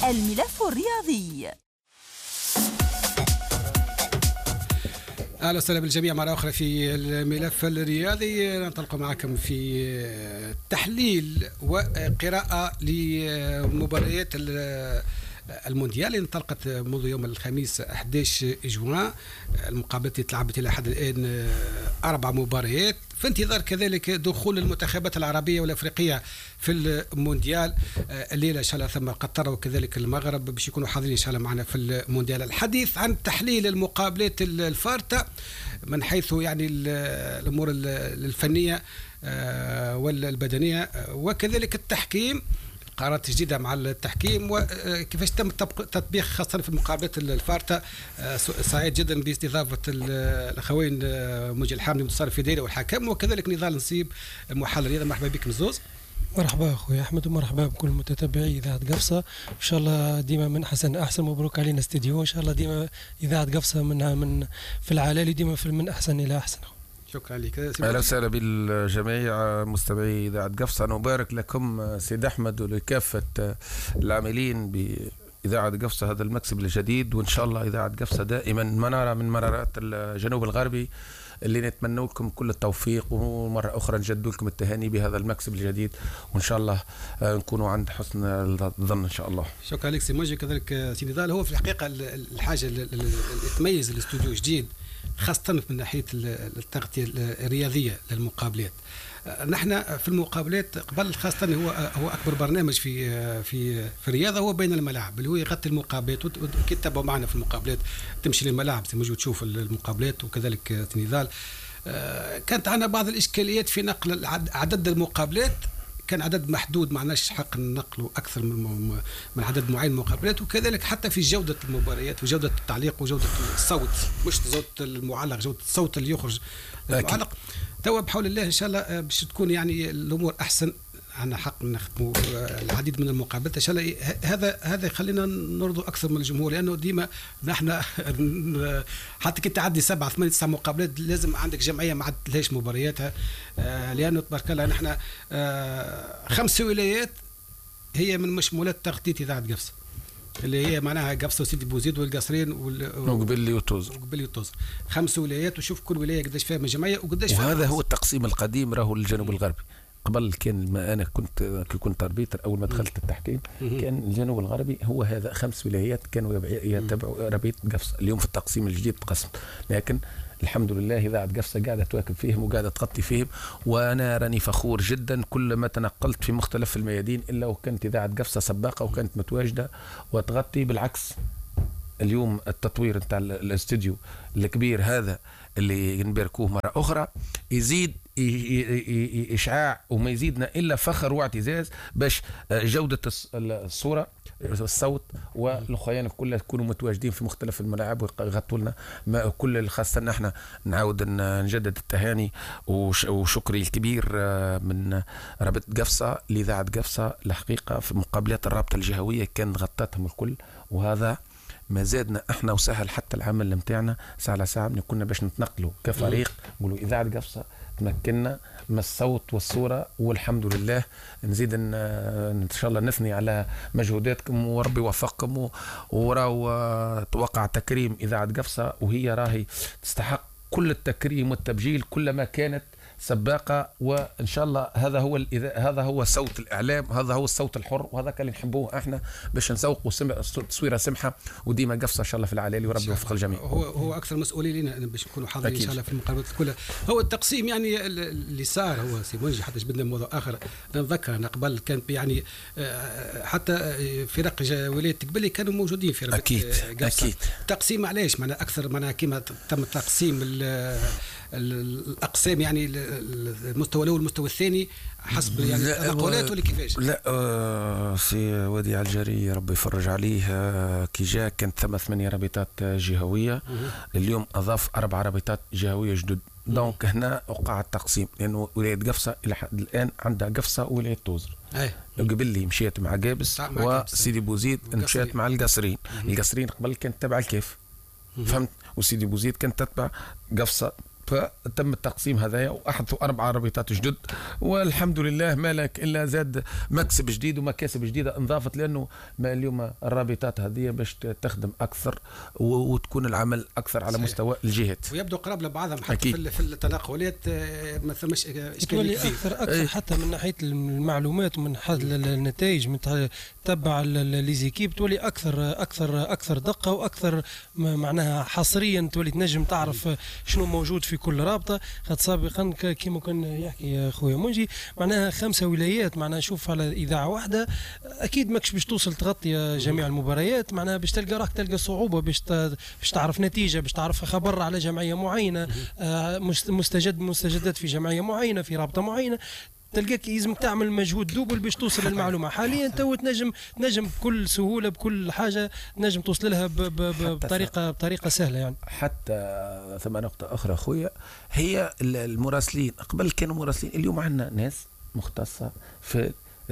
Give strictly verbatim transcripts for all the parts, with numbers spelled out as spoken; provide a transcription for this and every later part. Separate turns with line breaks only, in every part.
الملف الرياضي.
اهلا وسهلا بالجميع مرة أخرى في الملف الرياضي. ننطلق معكم في تحليل وقراءة لمباريات المونديال اللي انطلقت منذ يوم الخميس أحد عشر جوان. المقابلات اللي تلعبت إلى حد الآن أربع مباريات في انتظار كذلك دخول المنتخبات العربية والأفريقية في المونديال. الليلة إن شاء الله ثم قطر وكذلك المغرب باش يكونوا حاضرين إن شاء الله معنا في المونديال. الحديث عن تحليل المقابلات الفارطة من حيث يعني الأمور الفنية والبدنية وكذلك التحكيم، قرارات جديدة مع التحكيم وكيفاش تم تطبيق خاصة في المقابلات الفارطة. سعيد جدا باستضافة الأخوين موجي الحامدي متصرف في ديرة والحكم وكذلك نضال نصيب محلل رياضة. مرحبا بك مزوز.
مرحبا أخوي أحمد ومرحبا بكل متتبعي إذاعة قفصة. إن شاء الله ديما من أحسن أحسن. مبروك علينا استديو. إن شاء الله ديما إذاعة قفصة منها من في العلالي ديما في من أحسن إلى أحسن.
شكرا لك.
اهلا وسهلا بالجميع مستمعي اذاعه قفصه. نبارك لكم سيد احمد ولكافه العاملين باذاعه قفصه هذا المكسب الجديد، وان شاء الله اذاعه قفصه دائما مناره من منارات الجنوب الغربي اللي نتمنى لكم كل التوفيق، ومره اخرى نجدد لكم التهاني بهذا المكسب الجديد، وان شاء الله نكونوا عند حسن الظن ان شاء الله.
شكرا لك سي موجي. كذلك سي نضال، هو في الحقيقه الحاجه اللي تميز الاستوديو جديد خاصة من ناحية التغطية الرياضية للمقابلات. نحن في المقابلات قبل خاصة هو هو أكبر برنامج في في في الرياضة هو بين الملاعب اللي هو يغطي المقابلات، وكي تتابعوا معنا في المقابلات تمشي للملاعب موجود تشوف المقابلات وكذلك نضال. كانت عندنا بعض الإشكاليات في نقل عدد المقابلات، كان عدد محدود معناش حق نقله أكثر من من عدد معين من المقابلات، وكذلك حتى في جودة المباريات وجودة التعليق وجودة الصوت، مش صوت المعلق، جودة الصوت اللي يخرج المعلق. توا بحول الله إن شاء الله باش تكون يعني الأمور أحسن. عنا حق نخدموا العديد من المقابلات ان شاء الله. هذا هذا يخلينا نرضوا اكثر من الجمهور، لانه ديما نحن حتى كي تعدي سبعة ثمانية تسع مقابلات لازم عندك جمعيه ما عدتلهاش مبارياتها، لانه تبارك الله نحن خمس ولايات هي من مشمولات تغطيه اذاعه قفصه، اللي هي معناها قفصه وسيدي بوزيد والقصرين
وقبلي وتوزر
وقبلي وتوزر خمس ولايات، وشوف كل ولايه قداش فيها من جمعيه وقداش
فيها. وهذا هو التقسيم القديم راهو للجنوب الغربي. قبل كان ما انا كنت كنت اربيتر اول ما دخلت التحكيم كان الجنوب الغربي هو هذا خمس ولايات كانوا يتبعوا ربيط قفصه. اليوم في التقسيم الجديد تقسم، لكن الحمد لله اذاعه قفصه قاعده تواكب فيهم وقاعده تغطي فيهم، وانا راني فخور جدا كل ما تنقلت في مختلف الميادين الا وكانت اذاعه قفصه سباقه وكانت متواجده وتغطي. بالعكس اليوم التطوير نتاع الاستوديو الكبير هذا اللي نباركوه مره اخرى يزيد إشعاع وما يزيدنا إلا فخر واعتزاز باش جودة الصورة الصوت والخيان كلها تكونوا متواجدين في مختلف الملاعب ويغطوا لنا كل. خاصة نحن نعاود نجدد التهاني وشكري الكبير من رابطة قفصة لإذاعة قفصة الحقيقة في مقابلات الرابطة الجهوية كان غطتهم الكل، وهذا ما زادنا احنا وسهل حتى العمل متاعنا ساعة على ساعة. كنا باش نتنقلوا كفريق نقولوا إذاعة قفصة تمكننا من الصوت والصورة، والحمد لله. نزيد ان شاء الله نثني على مجهوداتكم وربي وفقكم، وراو توقع تكريم إذاعة قفصة وهي راهي تستحق كل التكريم والتبجيل كلما كانت سباقة. وإن شاء الله هذا هو هذا هو صوت الإعلام، هذا هو الصوت الحر، وهذا اللي نحبوه احنا باش نسوقوا تصويرة سمحة وديما قفصة إن شاء الله في العلالي وربي يوفق الجميع.
هو هو أكثر مسؤولين لنا باش نكونوا حاضرين إن شاء الله في المقابلات كلها. هو التقسيم يعني اللي صار هو سيمونجي حتى جبنا موضوع آخر. نتذكر أنا قبل كان يعني حتى فرق ولاية قبلي كانوا موجودين في رابطة قفصة. أكيد التقسيم علاش معناها أكثر معناها كما تم تقسيم الأقسام، يعني المستوى الأول والمستوى الثاني حسب يعني التنقلات ولا كيفاش؟
لا آه سي وديع الجري ربي يفرج عليه آه كي جاء كانت ثم ثمانية رابطات جهوية، اليوم أضاف أربع رابطات جهوية جدد. دونك هنا وقع التقسيم، لأنه ولاية قفصة إلى حد الآن عندها قفصة وولاية توزر. قبل لي مشيت مع قابس وسيدي بوزيد مشيت مع القصرين. القصرين قبل كانت تبع الكيف، فهمت؟ وسيدي بوزيد كانت تتبع قفصة فتم التقسيم هذايا وأحدثوا أربع رابطات جدد، والحمد لله ما لك إلا زاد مكسب جديد ومكاسب جديدة انضافت، لأنه ما اليوم الرابطات هذه باش تخدم أكثر وتكون العمل أكثر على صحيح. مستوى الجهات،
ويبدو قراب لبعضهم حتى أكيد. في التنقلات ما ثمش
إشكالية أكثر أكثر أي. حتى من ناحية المعلومات ومن ناحية النتائج من تبع ليزيكيب تولي أكثر أكثر أكثر دقة وأكثر معناها حصريا، تولي تنجم تعرف شنو موجود في كل رابطة. خاطر سابقا كما كان يحكي خويا منجي معناها خمسة ولايات، معناها شوف على إذاعة واحدة أكيد ماكش باش توصل تغطي جميع المباريات، معناها باش تلقى راك تلقى صعوبة باش باش تعرف نتيجة، باش تعرف خبر على جمعية معينة، مستجد مستجدات في جمعية معينة في رابطة معينة، تلقاك لازمك تعمل مجهود دوبل باش توصل للمعلومه. حاليا تو تنجم تنجم بكل سهوله بكل حاجه تنجم توصل لها بطريقه بطريقه سهله يعني.
حتى ثم نقطه اخرى خويا، هي المراسلين قبل كانوا مراسلين، اليوم عندنا ناس مختصه في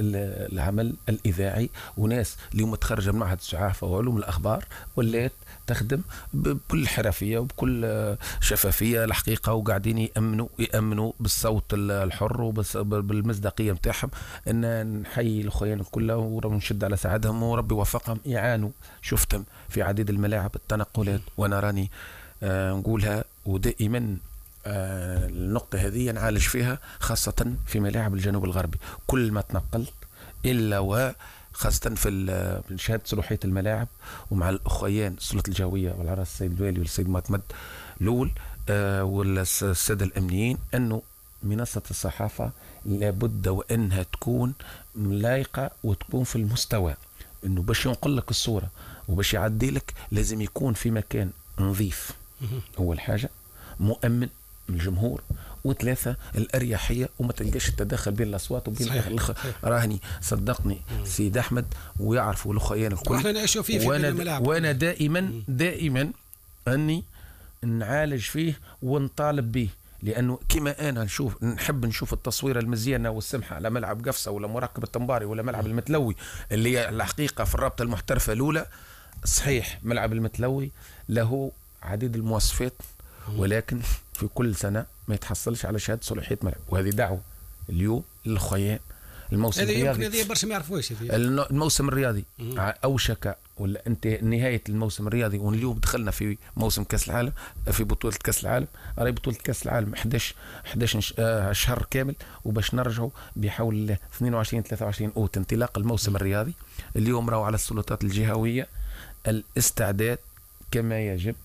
العمل الاذاعي وناس اليوم متخرجه من معهد الصحافه وعلوم الاخبار ولات تخدم بكل حرفيه وبكل شفافيه الحقيقه، وقاعدين يامنوا يامنوا بالصوت الحر وبالمصداقيه نتاعهم. ان نحيي الاخوان الكل ونشد على ساعدهم وربي وفقهم، يعانوا شفتهم في عديد الملاعب التنقلات، وانا راني آه نقولها ودائما آه النقطه هذه نعالج فيها، خاصه في ملاعب الجنوب الغربي. كل ما تنقلت الا و خاصة في شهادة صلاحية الملاعب ومع الأخويان السلطة الجوية والعراس السيد الوالي والسيد معتمد لول آه والسادة الأمنيين، أنه منصة الصحافة لابد وأنها تكون لايقة وتكون في المستوى، أنه باش ينقل لك الصورة وباش يعدي لك لازم يكون في مكان نظيف أول حاجة، مؤمن من الجمهور، وثلاثة الأريحية وما تلقاش التداخل بين الأصوات وبين الأخ. راهني صدقني مم. سيد أحمد ويعرفوا الأخوان الكل،
واحنا نعيشوا فيه في
وانا,
الملاعب،
وأنا دائما مم. دائما أني نعالج فيه ونطالب به، لأنه كما أنا نشوف نحب نشوف التصوير المزيانة والسمحة على ملعب قفصة ولا مراقب التنباري ولا ملعب المتلوي اللي هي الحقيقة في الرابطة المحترفة الأولى. صحيح ملعب المتلوي له عديد المواصفات، ولكن في كل سنة ما يتحصلش على شهادة صلاحية ملعب، وهذه دعوة اليوم للخيان. الموسم الرياضي
هذه برشا ما يعرفوش،
الموسم الرياضي أوشك ولا أنت نهاية الموسم الرياضي، واليوم دخلنا في موسم كأس العالم، في بطولة كأس العالم. راهي بطولة كأس العالم إحداش إحداش شهر كامل، وباش نرجعوا بحول الله اثنين وعشرين ثلاثة وعشرين أوت انطلاق الموسم الرياضي. اليوم راهو على السلطات الجهوية الاستعداد كما يجب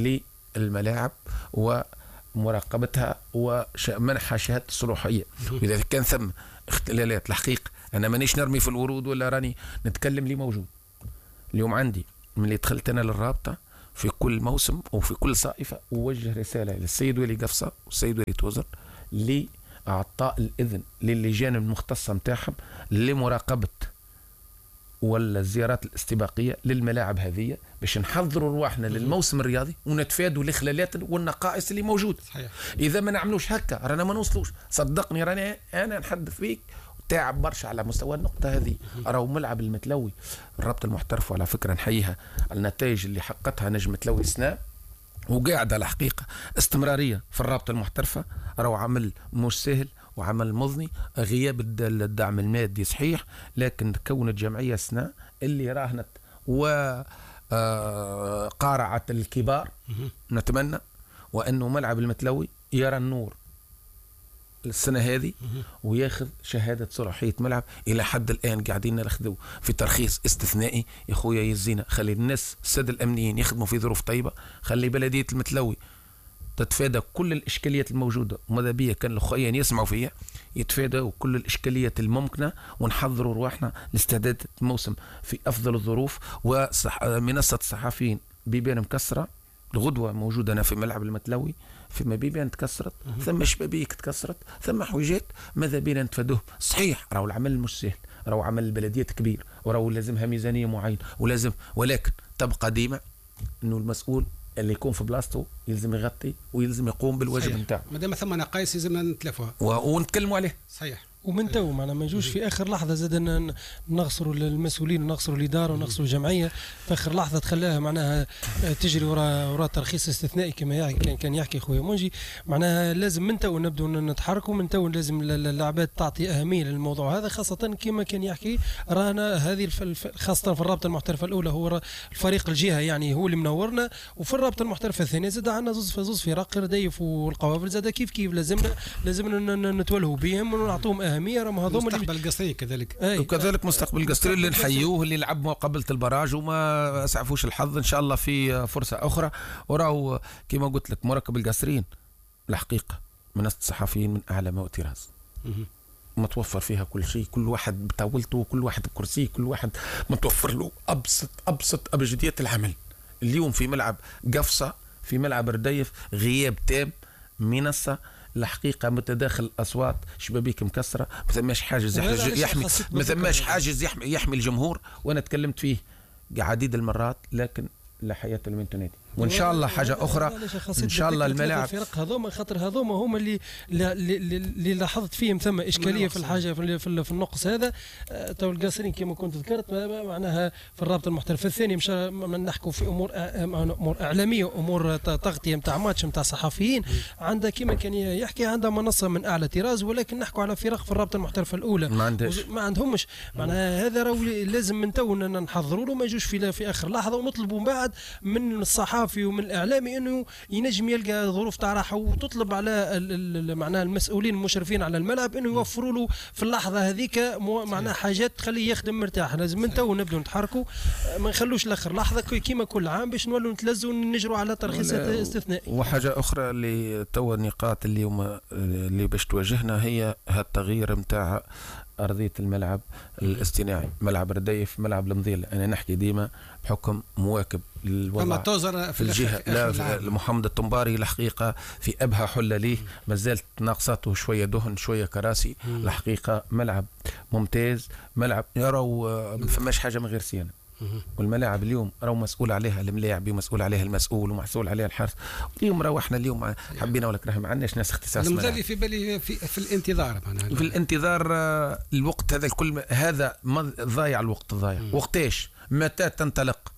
للملاعب ومراقبتها ومنحها شهادة الصلاحية. وإذا كان ثم اختلالات الحقيقة، أنا مانيش نرمي في الورود ولا راني نتكلم لي موجود. اليوم عندي من اللي دخلت أنا للرابطة في كل موسم وفي كل صائفة أوجه رسالة للسيد ولي قفصة والسيد ولي توزر لإعطاء الإذن للجان المختصة متاعهم لمراقبة ولا الزيارات الاستباقية للملاعب هذه، باش نحضروا رواحنا للموسم الرياضي ونتفادوا الخلالات والنقائص اللي موجود. صحيح. إذا ما نعملوش هكا رانا ما نوصلوش. صدقني راني أنا نحدث فيك تعب برشا على مستوى النقطة هذه. راهو ملعب المتلوي الرابطة المحترفة على فكرة نحييها على النتائج اللي حققتها نجم متلوي سنة، وقاعدة على حقيقة استمرارية في الرابطة المحترفة. راهو عمل مش سهل وعمل مضني، غياب الدعم المادي صحيح، لكن كونت جمعية سنة اللي راهنت وقارعت الكبار. نتمنى وأنه ملعب المتلوي يرى النور السنة هذه وياخذ شهادة صلاحية ملعب. إلى حد الآن قاعدين ناخذوا في ترخيص استثنائي. يا خويا يزينا خلي الناس السادة الأمنيين يخدموا في ظروف طيبة، خلي بلدية المتلوي تتفادى كل الإشكاليات الموجودة، وماذا بيا كان الأخوان يسمعوا فيها يتفادوا كل الإشكاليات الممكنة، ونحضروا رواحنا لاستعداد الموسم في أفضل الظروف. ومنصة الصحفيين بيبان مكسرة، الغدوة موجودة أنا في ملعب المتلوي فيما بيبان تكسرت، ثم شبابيك تكسرت، ثم حويجات ماذا بينا نتفادوه. صحيح راهو العمل مش سهل، راهو عمل البلديات كبير، وراهو لازمها ميزانية معينة ولازم، ولكن تبقى ديما إنه المسؤول اللي يكون في بلاصته يلزم يغطي ويلزم يقوم بالواجب نتاعه.
ما دام ثم نقائص لازمنا نتلافوها
ونتكلموا عليه.
صحيح.
ومن تو معنا ما نجوش في اخر لحظه زاد نغصروا المسؤولين ونغصروا الاداره ونغصروا الجمعيه في اخر لحظه تخلاها معناها تجري وراء وراء ترخيص استثنائي كما كان كان يحكي خويا منجي. معناها لازم من تو نبداو نتحركوا، من تو لازم العباد تعطي اهميه للموضوع هذا، خاصه كما كان يحكي رانا هذه خاصه في الرابطه المحترفه الاولى هو الفريق الجهه يعني هو اللي منورنا، وفي الرابطه المحترفه الثانيه زاد عندنا زوز في زوز فرق رديف والقوافل زاد كيف كيف لازمنا لازمنا نتولهوا بهم ونعطوهم اهميه. راهم هذوما
مستقبل القصري كذلك
وكذلك مستقبل القصري اللي نحيوه اللي لعب مقابله البراج وما اسعفوش الحظ، ان شاء الله في فرصه اخرى. وراهو كما قلت لك مركب القصرين الحقيقه منصه الصحفيين من اعلى ما طراز، متوفر فيها كل شيء، كل واحد بطاولته، كل واحد بكرسيه، كل واحد متوفر له ابسط ابسط ابجديات العمل. اليوم في ملعب قفصه، في ملعب رديف غياب تام، منصه الحقيقه متداخل الاصوات، شبابيك مكسره، ما ثماش حاجز يحمي ما ثماش حاجز يحمي, يحمي الجمهور. وانا تكلمت فيه عديد المرات، لكن لا حياه لمن تنادي. وان شاء الله حاجه اخرى ان شاء الله الملاعب
الفرق هذوما خاطر هذوما هما اللي اللي, اللي لاحظت فيهم ثم اشكاليه في الحاجه في, في, في النقص هذا. تو القاصرين كما كنت ذكرت معناها في الرابطه المحترفه الثانيه مش نحكوا في امور امور اعلاميه، امور تغطيه نتاع ماتش نتاع صحفيين، عندها كما كان يحكي عندها منصه من اعلى طراز، ولكن نحكوا على فرق في الرابطه المحترفه الاولى
ما عندهاش
ما عندهمش. معناها هذا راهو لازم من تو نحضروا له، ما يجوش في في اخر لحظه ونطلبوا من بعد من الصحافي ومن الاعلامي انه ينجم يلقى ظروف تاع راحه، وتطلب على معناها المسؤولين المشرفين على الملعب انه يوفروا له في اللحظه هذيك معناها حاجات تخليه يخدم مرتاح. لازم من تو نبداو نتحركوا، ما نخلوش لاخر لحظه كيما كل عام باش نولوا نتلزوا ونجروا على ترخيصات استثنائي.
وحاجه اخرى اللي تو النقاط اللي اليوم اللي باش تواجهنا هي هالتغيير نتاع أرضية الملعب الاصطناعي، ملعب رديف، ملعب المضيل. أنا نحكي ديما بحكم مواكب الوضع
في,
في الجهة. لا محمد الطنباري الحقيقة في أبهى حلة ليه، ما زالت ناقصاته شوية دهن شوية كراسي. مم. الحقيقة ملعب ممتاز، ملعب يروا ما فماش حاجة من غير سيانة. والملاعب اليوم راهو مسؤول عليها الملاعبي ومسؤول عليها المسؤول ومسؤول عليها الحارس. اليوم راهو احنا اليوم حبينا ولا كرهنا ما عندناش ناس اختصاص
المدرب في بالي في, في الانتظار معناها
في الانتظار الوقت هذا الكل هذا ضايع الوقت ضايع. وقتاش متى تنطلق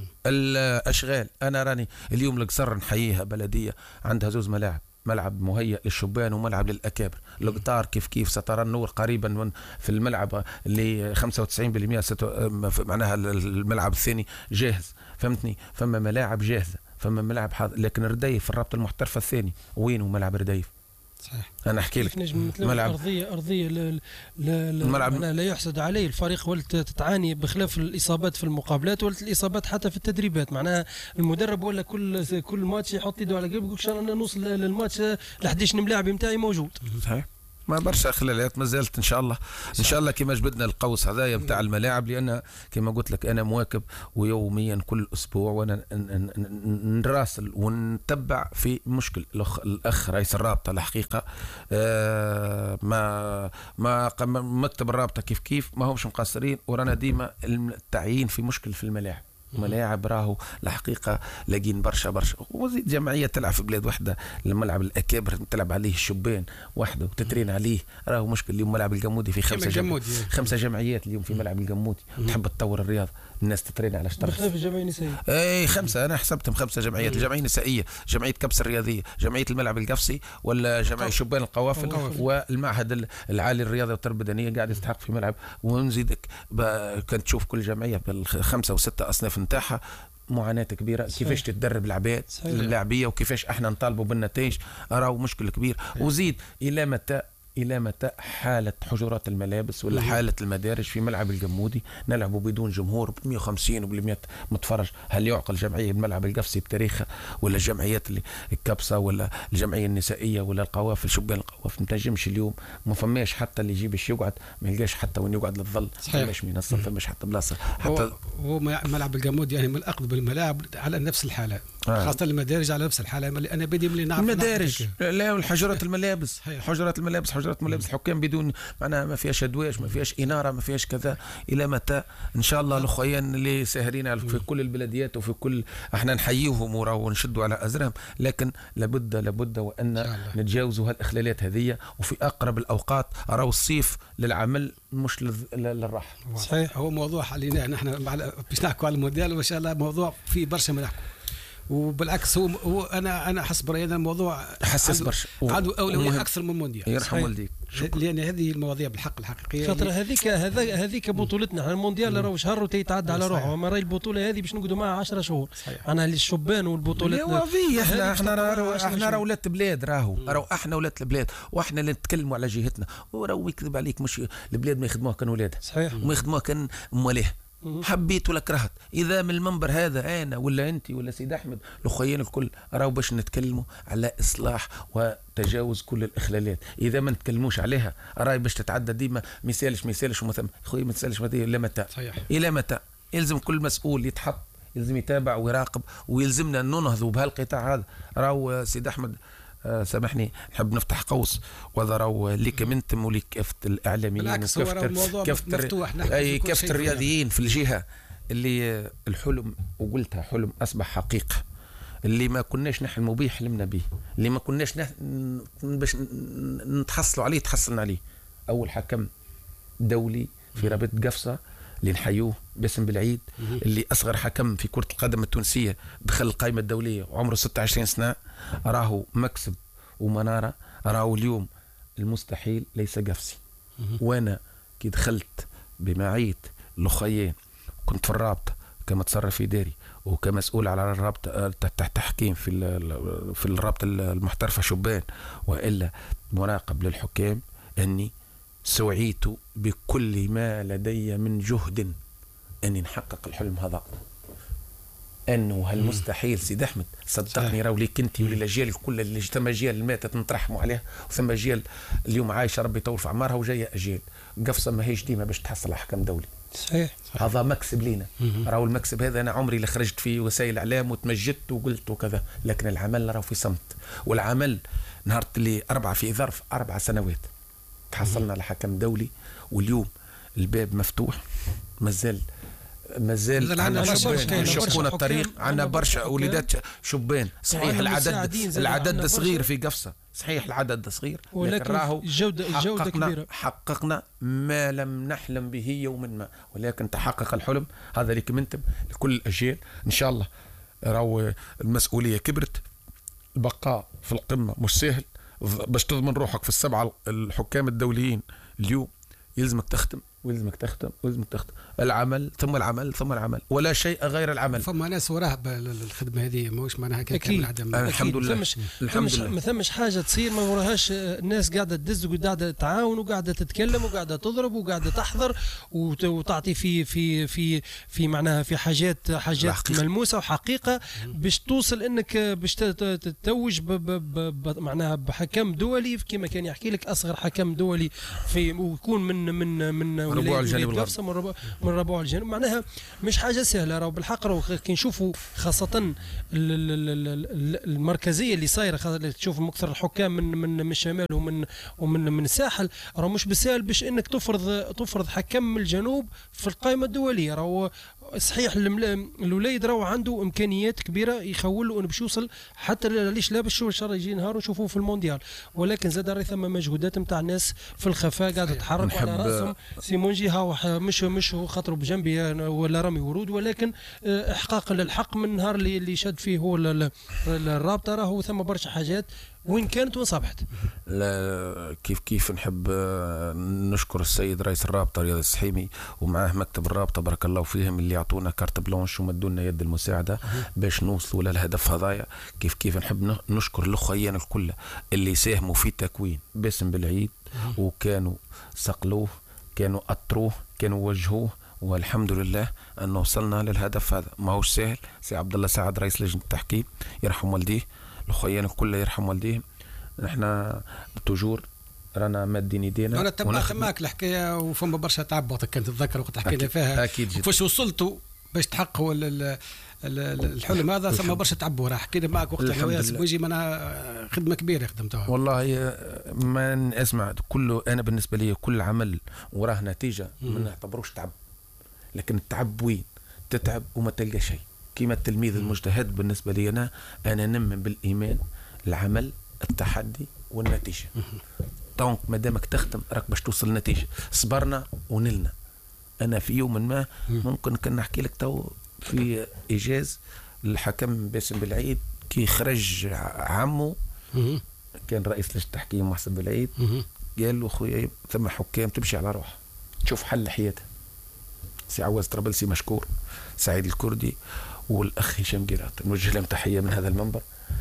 الاشغال؟ انا راني اليوم القصر نحييها بلديه عندها زوز ملاعب، ملعب مهيأ للشبان وملعب للأكابر. القطار كيف كيف سترى النور قريبا من في الملعب اللي خمسة وتسعين بالمئة ستو... معناها الملعب الثاني جاهز، فهمتني؟ فما ملاعب جاهزة، فما ملاعب حاضر. لكن رديف في الرابطة المحترفة الثاني وينه ملعب رديف؟ صحيح. انا احكي لك
ملعب ارضيه ارضيه لا لا الملعب لا يحسد عليه. الفريق ولت تتعاني بخلاف الاصابات في المقابلات، ولت الاصابات حتى في التدريبات. معناها المدرب ولا كل كل ماتش يحط يده على قلبه يقول ان شاء الله نوصل للماتش ل احد عشر ملاعب نتاعي موجود.
صحيح. ما برشا خلالات ما زالت ان شاء الله ان شاء الله كما جبدنا القوس هذايا نتاع الملاعب، لان كما قلت لك انا مواكب ويوميا كل اسبوع وانا نراسل ونتبع في مشكل. الاخ الاخ رئيس الرابطه الحقيقه آه ما ما مكتب الرابطه كيف كيف ما همش مقصرين، ورانا ديما التعيين في مشكل في الملاعب. ملاعب راهو الحقيقه لاقين برشا برشا، وزيد جمعيه تلعب في بلاد وحده الملعب الاكابر تلعب عليه الشبان وحده وتترين عليه راهو مشكل. اليوم ملعب القمودي في خمسه جم... خمسه جمعيات اليوم في ملعب القمودي تحب تطور الرياضه، الناس تترين على شطر
بخلاف الجمعيه النسائيه.
اي خمسه انا حسبتهم خمسه جمعيات، الجمعيه النسائيه، جمعيه كبس الرياضيه، جمعيه الملعب القفصي، ولا جمعيه شبان القوافل، والمعهد العالي للرياضه والتربيه البدنيه قاعد يستحق في ملعب. ونزيدك كنت تشوف كل جمعيه بالخمسه وسته اصناف نتاعها معاناة كبيرة. صحيح. كيفاش تتدرب العباد اللاعبية وكيفاش احنا نطالبوا بالنتائج راهو مشكل كبير. وزيد إلى متى إلى متى حالة حجرات الملابس ولا حالة المدارج في ملعب القمودي نلعبوا بدون جمهور ب مئة وخمسين وب مئة متفرج؟ هل يعقل جمعية الملعب القفصي بتاريخها ولا الجمعيات اللي الكبسة ولا الجمعية النسائية ولا القوافل شبان القوافل ما تنجمش اليوم؟ ما فماش حتى اللي يجيبش يقعد ما يلقاش حتى وين يقعد للظل، فماش منصة فماش حتى بلاصة. حتى
هو ملعب القمودي يعني من الأقرب بالملاعب على نفس الحالة. آه. خاصة المدارج على نفس الحالة. أنا بدي من نعرف
المدارج لا والحجرات الملابس حجرات الملابس حجرات مجرات ملابس الحكام بدون معناها ما فيهاش ادواج، ما فيهاش اناره، ما فيهاش كذا. الى متى؟ ان شاء الله الاخوان اللي ساهرين في كل البلديات وفي كل احنا نحييهم ونشدوا على ازرهم، لكن لابد لابد وان نتجاوزوا هالاخلالات هذه، وفي اقرب الاوقات راهو الصيف للعمل مش للراحه.
صحيح. هو موضوع حليناه نحن باش نحكوا على المونديال وان شاء الله موضوع فيه برشا ما نحكوا، وبالعكس هو, هو انا انا حسب رايي الموضوع
حساس برشا
عنده اولويه اكثر من مونديال.
يرحم والديك،
لان هذه المواضيع بالحق الحقيقيه
خاطر هذيك هذا هذيك بطولتنا احنا. المونديال راهو شهر وتيتعدى على روحه، اما راهي البطوله هذه باش نقعدوا معها عشرة شهور. انا للشبان والبطولات
واضحه. احنا احنا راهو احنا راهو ولاد بلاد، راهو راهو احنا ولاد البلاد، واحنا اللي نتكلموا على جهتنا. وراهو يكذب عليك، مش البلاد ما يخدموها كان ولادها،
صحيح،
وما يخدموها كان مواليه. حبيت ولا كرهت، اذا من المنبر هذا انا ولا انت ولا سيد احمد الاخوين الكل راهو باش نتكلموا على اصلاح وتجاوز كل الاخلالات. اذا ما نتكلموش عليها راهي باش تتعدى ديما. ما يسالش ما يسالش ومثلا خويا ما تسالش الى متى؟
صحيح.
الى متى؟ يلزم كل مسؤول يتحط، يلزم يتابع ويراقب، ويلزمنا ننهضوا بهالقطاع هذا. راهو سيد احمد آه سامحني نحب نفتح قوس، وهذا راهو ليك منتم وليك كافة الإعلاميين
وكافة كافة
أي كافة الرياضيين في الجهة اللي الحلم، وقلتها حلم أصبح حقيقة، اللي ما كناش نحلموا به حلمنا به، اللي ما كناش نح... باش نتحصلوا عليه تحصلنا عليه. أول حكم دولي في رابطة قفصة اللي نحيوه باسم بالعيد، اللي أصغر حكم في كرة القدم التونسية دخل القائمة الدولية وعمره ستة وعشرين سنة، راهو مكسب ومنارة. راهو اليوم المستحيل ليس قفصي. وأنا كي دخلت بمعية الأخيين كنت في الرابطة كمتصرف إداري وكمسؤول على الرابطة التحكيم في في الرابطة المحترفة شبان، وإلا مراقب للحكام، أني سعيت بكل ما لدي من جهد أني نحقق الحلم هذا. أنه هالمستحيل سيد أحمد صدقني، راو ليك أنت وللأجيال الكل اللي ثم أجيال ماتت نترحموا عليها، وثم أجيال اليوم عايشة ربي يطول في أعمارها، وجاية أجيال قفصة ما هيش ديما باش تحصل على حكم دولي.
صحيح.
هذا مكسب لينا. راو المكسب هذا أنا عمري اللي خرجت في وسائل الإعلام وتمجدت وقلت وكذا، لكن العمل راو في صمت. والعمل نهار اللي أربعة في ظرف أربع سنوات تحصلنا على حكم دولي، واليوم الباب مفتوح. مازال مازال عندنا شبان يشقون الطريق، عندنا برشا وليدات شبان. صحيح العدد العدد صغير في قفصة، صحيح العدد صغير،
ولكن راهو الجودة الجودة كبيرة.
حققنا ما لم نحلم به يوما ما، ولكن تحقق الحلم هذا لكم انتم لكل الأجيال. إن شاء الله راهو المسؤولية كبرت، البقاء في القمة مش سهل. باش تضمن روحك في السبعة الحكام الدوليين اليوم يلزمك تختم ويلزمك تختم ويلزمك تختم. العمل ثم العمل ثم العمل، ولا شيء غير العمل.
فما ناس وراها الخدمه هذه، ماهوش معناها كامل عدم.
الحمد لله.
ثمش الحمد لله. ما ثمش حاجه تصير ما وراهاش الناس قاعده تدز وقاعده تعاون وقاعده تتكلم وقاعده تضرب وقاعده تحضر وتعطي في في في في معناها في حاجات حاجات حقيقة. ملموسه وحقيقه باش توصل انك باش تتوج معناها بحكم دولي كما كان يحكي لك، اصغر حكم دولي في ويكون من من من
ربوع الجانب الغربي،
من ربوع الجانب. معناها مش حاجه سهله. راهو بالحق راهو كي نشوفوا خاصه المركزيه اللي صايره، تشوف مكثر الحكام من من من الشمال ومن ومن من الساحل، راهو مش بسهل باش انك تفرض تفرض حكم من الجنوب في القائمه الدوليه. راهو صحيح الوليد راهو عنده امكانيات كبيره يخول له انه باش يوصل حتى ليش لا باش ان شاء الله يجي نهار ونشوفوه في المونديال، ولكن زاد راهي ثم مجهودات نتاع ناس في الخفاء قاعده تتحرك على راسهم. سيمونجي هاو مش مش هو خاطره بجنبي ولا رامي ورود، ولكن احقاق للحق من النهار اللي اللي شد فيه هو الرابطه راهو ثم برشا حاجات وين كانت وين صبحت.
لا كيف كيف نحب نشكر السيد رئيس الرابطه رياض السحيمي ومعاه مكتب الرابطه بارك الله فيهم اللي يعطونا كارت بلانش ومدوا لنا يد المساعده باش نوصلوا للهدف هذايا. كيف كيف نحب نشكر الاخوين الكل اللي ساهموا في تكوين باسم بالعيد وكانوا صقلوه كانوا اطروه كانوا وجهوه، والحمد لله أن وصلنا للهدف هذا. ما هوش سهل. سي عبد الله سعد رئيس لجنة التحكيم يرحم والديه، الأخوين الكل يرحم والديهم، نحن توجور رانا مادين يدينا.
أنا تبعت معك الحكاية وفما برشا تعب وقت كنت تتذكر وقت حكينا فيها.
أكيد جدا.
كيفاش وصلتوا باش تحققوا الحلم هذا ثم برشا تعب وراه. حكينا معك وقت الهوايه سبوجي معناها خدمه كبيره خدمتوها.
والله ما اسمع كله، انا بالنسبه لي كل عمل وراه نتيجه ما نعتبروش تعب، لكن التعب وين تتعب وما تلقى شيء. كيما التلميذ المجتهد بالنسبه لي انا انا نؤمن بالايمان، العمل، التحدي والنتيجه. دونك ما دامك تخدم راك باش توصل نتيجه. صبرنا ونلنا. انا في يوم ما ممكن كنا نحكي لك تو في ايجاز الحكم باسم بالعيد كي خرج عمه كان رئيس لجنه التحكيم محسن بالعيد، قال له خويا ثم حكام تمشي على روح تشوف حل حياته. سي عواز طرابلسي مشكور، سعيد الكردي والاخ هشام قيراط نوجه لهم تحيه من هذا المنبر.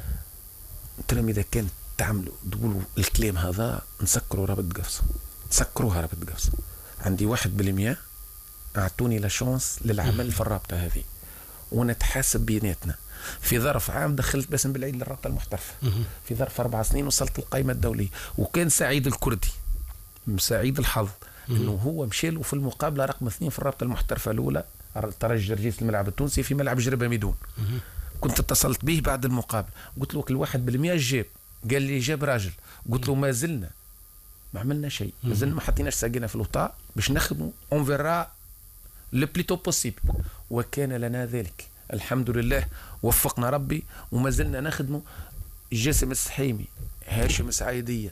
قلت لهم اذا كان تعملوا تقولوا الكلام هذا نسكروا رابط قفصه، سكروها رابط قفصه. عندي واحد بالمية اعطوني لا شانس للعمل في الرابطه هذه ونتحاسب بيناتنا. في ظرف عام دخلت باسم بالعيد للرابطه المحترفه، في ظرف اربع سنين وصلت القائمه الدوليه. وكان سعيد الكردي سعيد الحظ انه هو مشى له في المقابله رقم اثنين في الرابطه المحترفه الاولى ترجي جرجيس الملعب التونسي في ملعب جربه ميدون. كنت اتصلت به بعد المقابله قلت له الواحد بالمئة جاب، قال لي جاب راجل. قلت له ما زلنا ما عملنا شيء، ما زلنا ما حطيناش ساقينا في الوطاء باش نخدموا اون فيرا لو بليتو بوسيبل. وكان لنا ذلك الحمد لله، وفقنا ربي وما زلنا نخدموا. جاسم السحيمي، هاشم السعيديه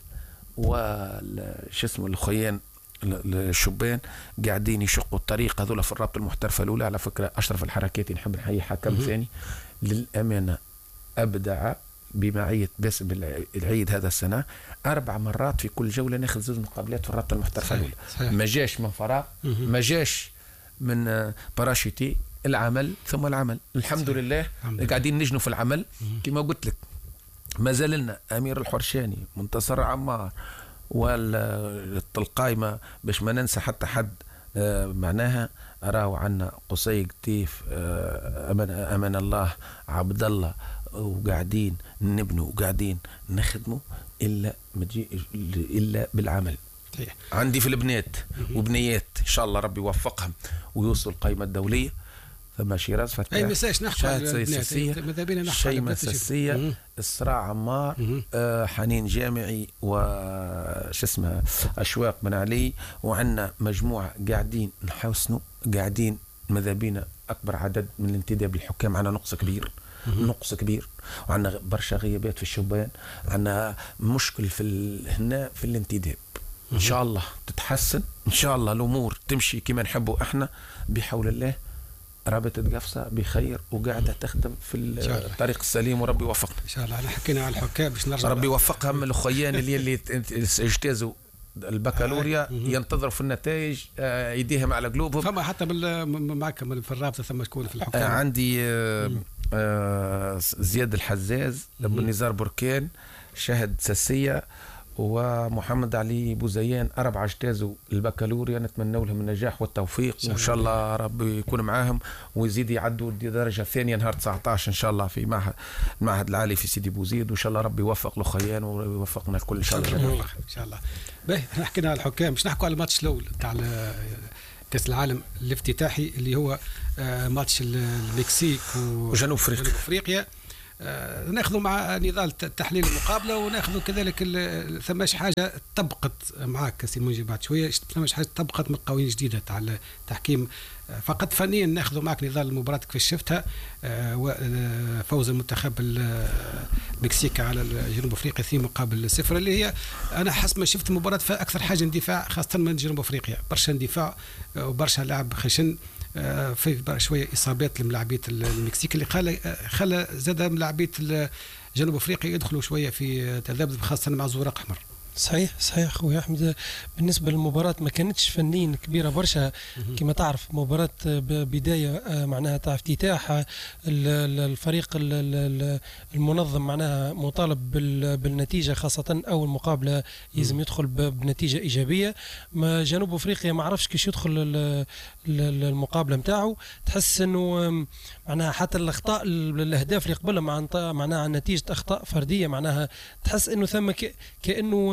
وش اسمه الخيان الشبان قاعدين يشقوا الطريق هذول في الرابطه المحترفه الاولى. على فكره اشرف الحركات نحب نحيي حكم ثاني للامانه ابدع بمعيه باسم العيد هذا السنه. اربع مرات في كل جوله ناخذ زوج مقابلات في الرابطه المحترفه الاولى. ما جاش من فراغ، ما جاش من باراشوتي. العمل ثم العمل الحمد صحيح. لله الحمد قاعدين نجنوا في العمل كما قلت لك. ما زالنا امير الحرشاني، منتصر عمار، والقائمة باش ما ننسى حتى حد. آه معناها راهو عنا قصي قتيف، آه أمان, أمان الله، عبد الله، وقاعدين نبنوا وقاعدين نخدموا إلا مجي إلا بالعمل. عندي في البنات وبنيات إن شاء الله ربي يوفقهم ويوصلوا القائمة الدولية. ثم شيراز فتاح
اي مساج نحكوا على
البنات، شيء مساسية، إسراء عمار، آه حنين جامعي، وش اسمه أشواق بن علي. وعندنا مجموعة قاعدين نحسنوا، قاعدين ماذا بينا أكبر عدد من الانتداب للحكام. عندنا نقص كبير نقص كبير وعندنا برشا غيابات في الشبان. عندنا مشكل في هنا في الانتداب. إن شاء الله تتحسن، إن شاء الله الأمور تمشي كما نحبوا إحنا بحول الله. رابطة قفصة بخير وقاعدة تخدم في الطريق السليم وربي يوفقنا
إن شاء الله. أنا حكينا على الحكام باش نرجع
ربي يوفقهم. الخيان اللي اللي اجتازوا البكالوريا ينتظروا في النتائج، يديهم على قلوبهم.
فما حتى معكم في الرابطة ثم شكون في الحكام؟
عندي زياد الحزاز، ابن نزار بركان، شهد ساسية، ومحمد علي بوزيان. أربعة اجتازوا البكالوريا، نتمنى لهم النجاح والتوفيق وإن شاء الله ربي يكون معاهم ويزيد يعدوا الدرجة الثانية نهار تسعة عشر إن شاء الله في معهد المعهد العالي في سيدي بوزيد. وإن شاء الله ربي يوفق له خيان ويوفقنا الكل إن شاء الله.
إن شاء الله. باهي حكينا على الحكام، باش نحكوا على الماتش الأول تاع كأس العالم الافتتاحي اللي هو ماتش المكسيك
وجنوب
أفريقيا. آه ناخذوا مع نضال تحليل المقابله، وناخذوا كذلك ثماش حاجه طبقت معك سي منجي بعد شويه، ثماش حاجه طبقت من القوانين الجديده تاع التحكيم. آه فقط فنيا ناخذوا معك نضال المباراه كيف شفتها، آه فوز المنتخب المكسيكي على جنوب افريقيا اثنين مقابل صفر، اللي هي انا حسب ما شفت المباراه فاكثر حاجه اندفاع خاصه من جنوب افريقيا، برشا اندفاع وبرشا لعب خشن. في شويه اصابات لملاعبيه المكسيك اللي خلى خلى زاد ملاعبيه جنوب افريقيا يدخلوا شويه في تذبذب خاصه مع زورق احمر.
صحيح صحيح خويا احمد. بالنسبه للمباراه ما كانتش فنيا كبيره برشا كما تعرف. مباراه بدايه معناها تاع افتتاح الفريق المنظم معناها مطالب بالنتيجه، خاصه اول مقابله لازم يدخل بنتيجه ايجابيه. ما جنوب افريقيا ما عرفش كيش يدخل المقابله نتاعو. تحس انه معناها حتى الاخطاء الاهداف اللي قبلها معناها نتيجه اخطاء فرديه، معناها تحس انه ثم كانه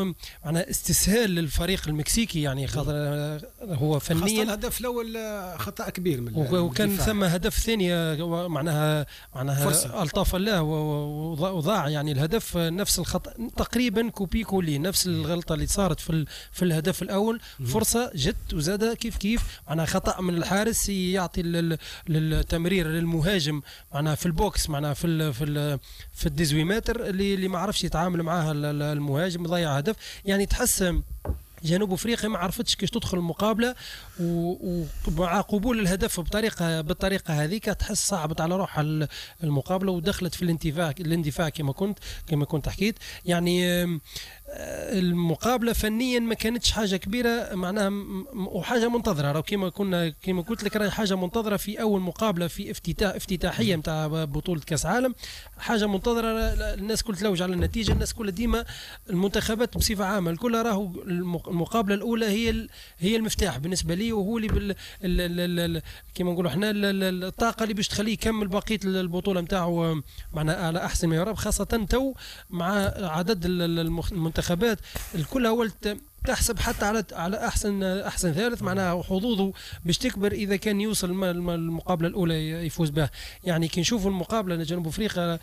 معناها استسهال للفريق المكسيكي، يعني خاطر هو فنيا
خاصة الهدف الاول خطا كبير من
وكان ثم هدف ثاني معناها معناها الطاف الله وضاع، يعني الهدف نفس الخطا تقريبا كوبي كولي، نفس الغلطه اللي صارت في في الهدف الاول، فرصه جت وزاد كيف كيف معناها خطا من الحارس يعطي للتمرير للمهاجم معناها في البوكس معناها في ال في ال في الديزوي متر اللي اللي ما عرفش يتعامل معاها المهاجم ضيع هدف. يعني تحس جنوب افريقيا ما عرفتش كيف تدخل المقابله، ومع قبول الهدف بطريقه بالطريقه هذيك تحس صعبت على روحها المقابله ودخلت في الاندفاع الاندفاع كما كنت كما كنت حكيت. يعني المقابله فنيا ما كانتش حاجه كبيره معناها وحاجه منتظره، راه كما كنا كما قلت لك راهي حاجه منتظره في اول مقابله في افتتاح افتتاحيه نتاع بطوله كاس عالم، حاجه منتظره. الناس كل تلوج على النتيجه، الناس كل ديما المنتخبات بصفه عامه الكل راهو المقابله الاولى هي هي المفتاح بالنسبه لي، وهو اللي بال كما نقولوا احنا الطاقه اللي باش تخليه يكمل بقيه البطوله نتاعو معناها على احسن ما يرام، خاصه تو مع عدد المنتخبات الكل اول تحسب حتى على على احسن احسن ثالث معناها حظوظه باش تكبر اذا كان يوصل المقابله الاولى يفوز بها. يعني كي نشوفوا المقابله لجنوب افريقيا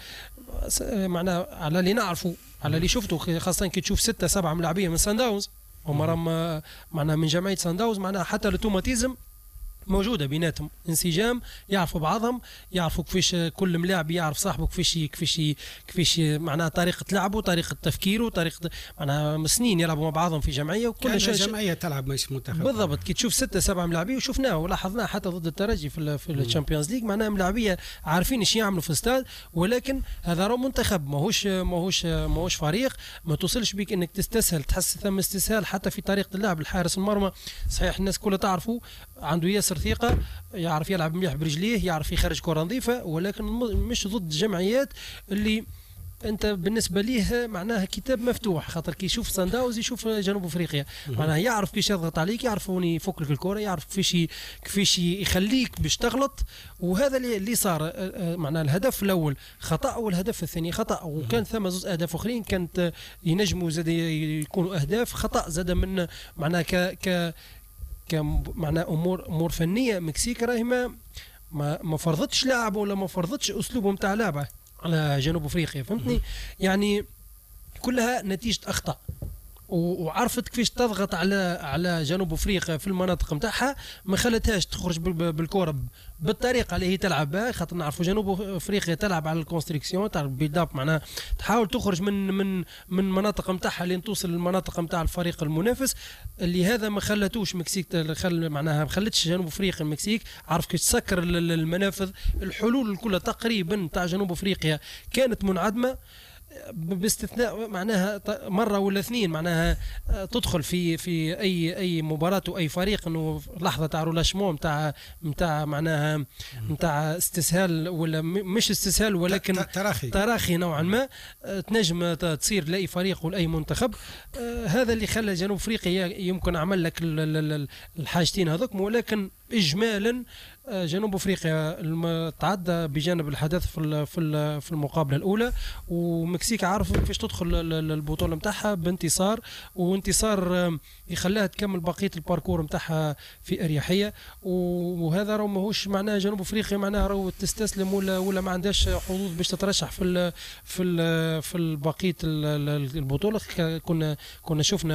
معناها على اللي نعرفوا على اللي شفته، خاصه كي تشوف ستة سبعة ملاعبيه من سان داونز هما راهم معناها من جمعيه سان داونز، معناها حتى الأوتوماتيزم موجوده بيناتهم، انسجام، يعرفوا بعضهم، يعرفوا كيفاش كل ملاعب يعرف صاحبه كيفاش كيفاش كيفاش معناها طريقه لعبه، طريقه تفكيره، طريقه معناها سنين يلعبوا مع بعضهم في جمعيه وكل
شيء جمعيه تلعب مش منتخب
بالضبط. كي تشوف ستة سبعة ملاعبيه وشفناه ولاحظناه حتى ضد الترجي في في الشامبيونز ليج، معناها ملاعبيه عارفين ايش يعملوا في الاستاد، ولكن هذا راه منتخب ماهوش ماهوش ماهوش فريق، ما توصلش بك انك تستسهل، تحس ثم استسهال حتى في طريقه اللعب. الحارس المرمى صحيح الناس كلها تعرفوا عنده ياسر ثقه، يعرف يلعب مليح برجليه، يعرف يخرج كره نظيفه، ولكن مش ضد جمعيات اللي انت بالنسبه ليه معناها كتاب مفتوح، خاطر كي يشوف سان داونز يشوف جنوب افريقيا معناها يعرف كيفاش يضغط عليك، يعرف وين يفك لك الكره، يعرف كيفاش كيفاش يخليك باش تغلط. وهذا اللي صار معناها الهدف الاول خطا والهدف الثاني خطا، وكان ثم زوج اهداف اخرين كانت ينجموا زاد يكونوا اهداف خطا زاد من معناها ك ك كمعنى امور امور فنيه. مكسيك راهي ما ما فرضتش لاعب ولا ما فرضتش اسلوبهم تاع لعبه على جنوب افريقيا، فهمتني؟ يعني كلها نتيجه اخطاء، وعرفت كيفاش تضغط على على جنوب افريقيا في المناطق نتاعها، ما خلتهاش تخرج بالكره بالطريقه اللي هي تلعب بها، خاطر نعرفوا جنوب افريقيا تلعب على الكونستريكسيون تاع البيلد اب، معناها تحاول تخرج من من من مناطق نتاعها لين توصل للمناطق نتاع الفريق المنافس، اللي هذا ما خلتوش مكسيك خل معناها ما خلتش جنوب افريقيا المكسيك عرف كيف تسكر المنافذ. الحلول كلها تقريبا تاع جنوب افريقيا كانت منعدمه باستثناء معناها مره ولا اثنين معناها تدخل في في اي اي مباراه واي فريق انه لحظه تاع رولاشمون نتاع نتاع معناها نتاع استسهال ولا مش استسهال ولكن
تراخي
تراخي نوعا ما تنجم تصير لاي فريق ولاي منتخب. هذا اللي خلى جنوب افريقيا يمكن عمل لك الحاجتين هذوك، ولكن اجمالا جنوب افريقيا تعدى بجانب الحدث في في المقابله الاولى، ومكسيك عارف كيفاش تدخل البطوله نتاعها بانتصار، وانتصار يخليها تكمل بقيه الباركور نتاعها في اريحيه. وهذا راه ماهوش معناه جنوب افريقيا معناها راه تستسلم ولا ولا ما عندهاش حظوظ باش تترشح في ال في ال في بقيه البطوله. كنا كنا شفنا